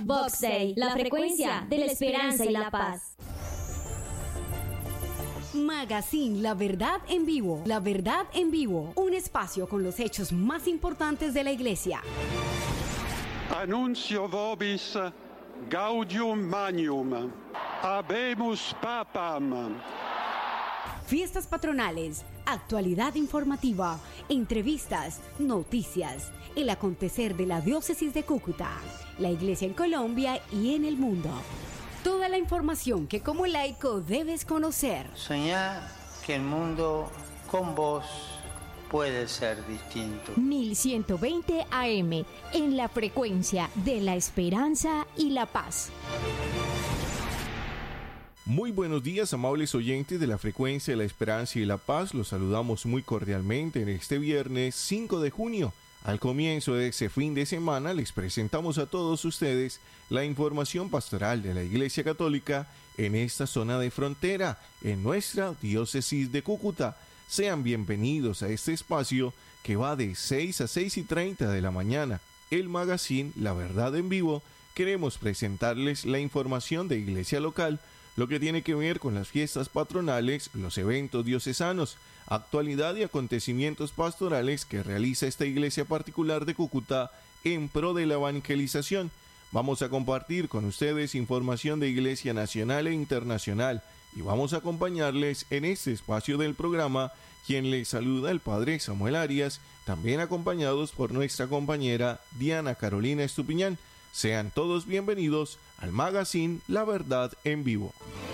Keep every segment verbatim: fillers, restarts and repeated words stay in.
Vox Day, la frecuencia de la esperanza y la paz. Magazine La Verdad en Vivo. La Verdad en Vivo. Un espacio con los hechos más importantes de la Iglesia. Annuncio vobis Gaudium Magnum. Habemus Papam. Fiestas patronales, actualidad informativa, entrevistas, noticias, el acontecer de la diócesis de Cúcuta, la Iglesia en Colombia y en el mundo. Toda la información que como laico debes conocer. Soñá que el mundo con vos puede ser distinto. mil ciento veinte A M, en la frecuencia de la esperanza y la paz. Muy buenos días, amables oyentes de la frecuencia de la esperanza y la paz. Los saludamos muy cordialmente en este viernes cinco de junio. Al comienzo de ese fin de semana les presentamos a todos ustedes la información pastoral de la Iglesia Católica en esta zona de frontera, en nuestra diócesis de Cúcuta. Sean bienvenidos a este espacio que va de seis a seis y treinta de la mañana. El magazine La Verdad en Vivo. Queremos presentarles la información de Iglesia local, lo que tiene que ver con las fiestas patronales, los eventos diocesanos, actualidad y acontecimientos pastorales que realiza esta iglesia particular de Cúcuta en pro de la evangelización. Vamos a compartir con ustedes información de Iglesia nacional e internacional y vamos a acompañarles en este espacio del programa, quien les saluda el Padre Samuel Arias, también acompañados por nuestra compañera Diana Carolina Estupiñán. Sean todos bienvenidos al magazine La Verdad en Vivo.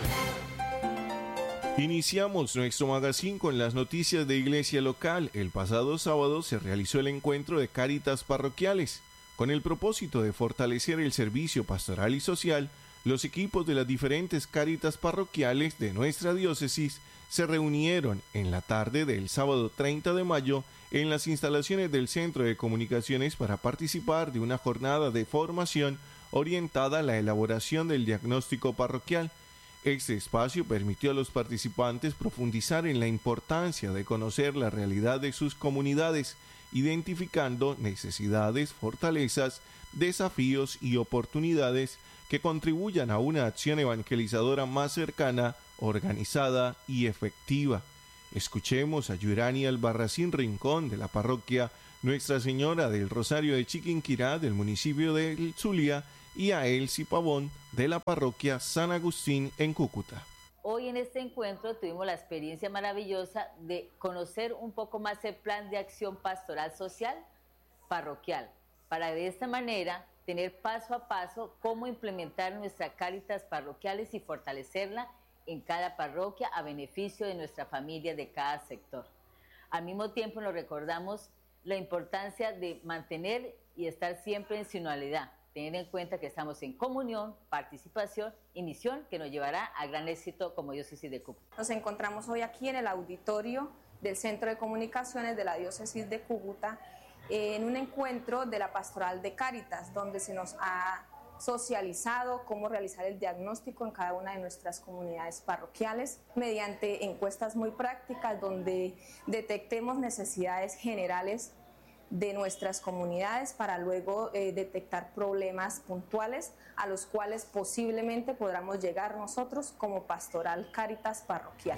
Iniciamos nuestro magazine con las noticias de iglesia local. El pasado sábado se realizó el encuentro de Cáritas Parroquiales. Con el propósito de fortalecer el servicio pastoral y social, los equipos de las diferentes Cáritas parroquiales de nuestra diócesis se reunieron en la tarde del sábado treinta de mayo en las instalaciones del Centro de Comunicaciones para participar de una jornada de formación orientada a la elaboración del diagnóstico parroquial. Este espacio permitió a los participantes profundizar en la importancia de conocer la realidad de sus comunidades, identificando necesidades, fortalezas, desafíos y oportunidades que contribuyan a una acción evangelizadora más cercana, organizada y efectiva. Escuchemos a Yurani Albarracín Rincón de la parroquia Nuestra Señora del Rosario de Chiquinquirá del municipio de Zulia y a Elsie Pavón de la parroquia San Agustín en Cúcuta. Hoy en este encuentro tuvimos la experiencia maravillosa de conocer un poco más el plan de acción pastoral social parroquial, para de esta manera tener paso a paso cómo implementar nuestras cáritas parroquiales y fortalecerla en cada parroquia a beneficio de nuestra familia de cada sector. Al mismo tiempo nos recordamos la importancia de mantener y estar siempre en sinodalidad, tener en cuenta que estamos en comunión, participación y misión que nos llevará a gran éxito como diócesis de Cúcuta. Nos encontramos hoy aquí en el auditorio del Centro de Comunicaciones de la diócesis de Cúcuta en un encuentro de la Pastoral de Cáritas, donde se nos ha socializado cómo realizar el diagnóstico en cada una de nuestras comunidades parroquiales mediante encuestas muy prácticas donde detectemos necesidades generales de nuestras comunidades para luego eh, detectar problemas puntuales a los cuales posiblemente podamos llegar nosotros como Pastoral Cáritas Parroquial.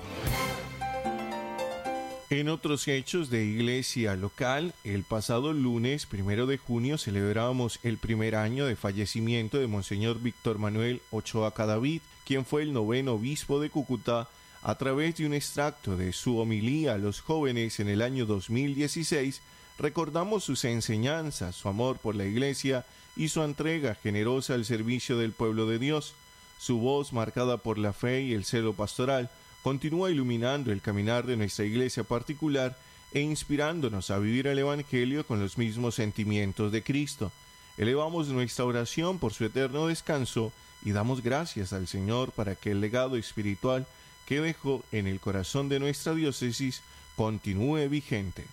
En otros hechos de iglesia local, el pasado lunes primero de junio celebrábamos el primer año de fallecimiento de Monseñor Víctor Manuel Ochoa Cadavid, quien fue el noveno obispo de Cúcuta. A través de un extracto de su homilía a los jóvenes en el año dos mil dieciséis, recordamos sus enseñanzas, su amor por la iglesia y su entrega generosa al servicio del pueblo de Dios. Su voz, marcada por la fe y el celo pastoral, continúa iluminando el caminar de nuestra iglesia particular e inspirándonos a vivir el Evangelio con los mismos sentimientos de Cristo. Elevamos nuestra oración por su eterno descanso y damos gracias al Señor para que el legado espiritual que dejó en el corazón de nuestra diócesis continúe vigente.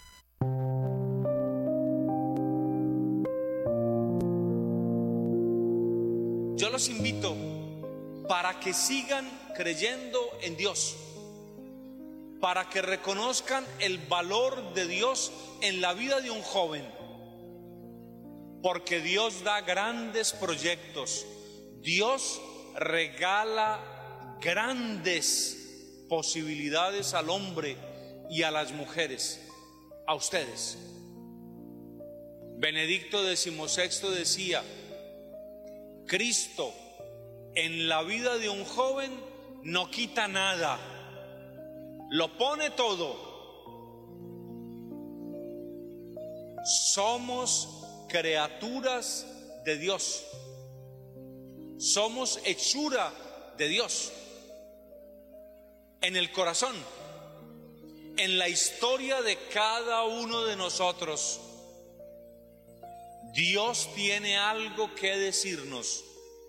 Yo los invito para que sigan creyendo en Dios, para que reconozcan el valor de Dios en la vida de un joven, porque Dios da grandes proyectos. Dios regala grandes posibilidades al hombre y a las mujeres, a ustedes. Benedicto decimosexto decía: Cristo en la vida de un joven no quita nada, lo pone todo. Somos criaturas de Dios, somos hechura de Dios. En el corazón, en la historia de cada uno de nosotros, Dios tiene algo que decirnos.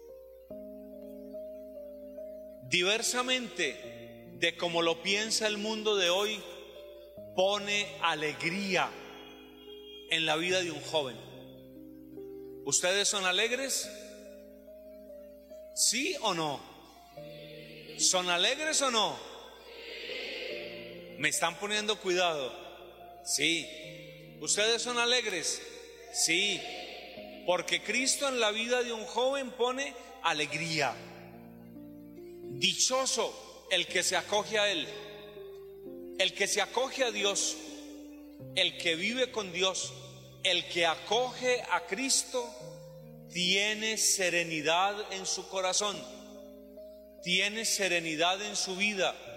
Diversamente de como lo piensa el mundo de hoy, pone alegría en la vida de un joven. ¿Ustedes son alegres? ¿Sí o no? ¿Son alegres o no? ¿Me están poniendo cuidado? Sí. ¿Ustedes son alegres? Sí. Porque Cristo en la vida de un joven pone alegría. Dichoso el que se acoge a Él, el que se acoge a Dios, el que vive con Dios, el que acoge a Cristo, tiene serenidad en su corazón, tiene serenidad en su vida.